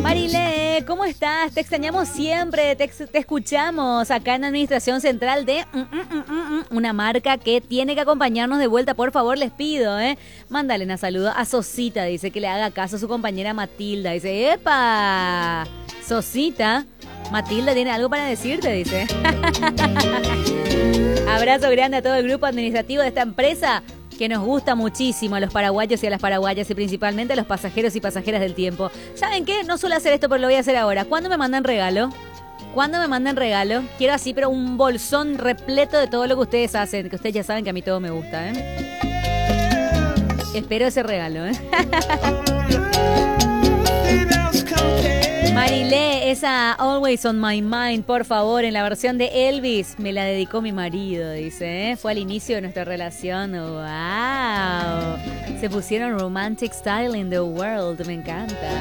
Marile, ¿cómo estás? Te extrañamos siempre, te escuchamos acá en Administración Central de una marca que tiene que acompañarnos de vuelta, por favor, les pido, Mándale una saludo a Sosita, dice que le haga caso a su compañera Matilda, dice, ¡epa! Sosita, Matilda tiene algo para decirte, dice. Abrazo grande a todo el grupo administrativo de esta empresa que nos gusta muchísimo, a los paraguayos y a las paraguayas y principalmente a los pasajeros y pasajeras del tiempo. ¿Saben qué? No suelo hacer esto, pero lo voy a hacer ahora. ¿Cuándo me mandan regalo? ¿Cuándo me mandan regalo? Quiero así, pero un bolsón repleto de todo lo que ustedes hacen, que ustedes ya saben que a mí todo me gusta, Espero ese regalo, Marilé, esa Always on My Mind, por favor, en la versión de Elvis, me la dedicó mi marido, dice, Fue al inicio de nuestra relación. ¡Wow! Se pusieron romantic style in the world, me encanta.